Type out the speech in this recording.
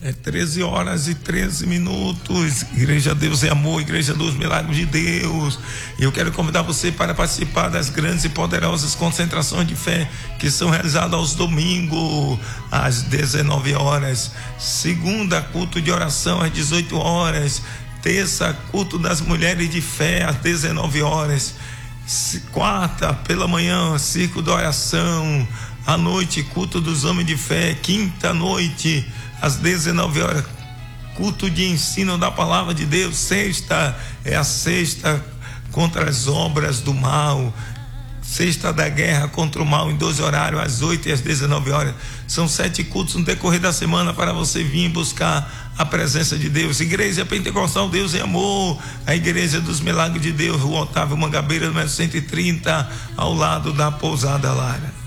13h13. Igreja Deus é Amor, Igreja dos Milagres de Deus. E eu quero convidar você para participar das grandes e poderosas concentrações de fé que são realizadas aos domingos às 19h. Segunda, culto de oração às 18h. Terça, culto das mulheres de fé às 19h. Quarta, pela manhã, círculo de oração. À noite, culto dos homens de fé. Quinta noite, às 19h, culto de ensino da palavra de Deus. Sexta é a sexta contra as obras do mal. Sexta da guerra contra o mal, em 12 horários, às 8 e às 19h. São 7 cultos no decorrer da semana para você vir buscar a presença de Deus. Igreja Pentecostal Deus é Amor, a Igreja dos Milagres de Deus, Rua Otávio Mangabeira, número 130, ao lado da Pousada Lara.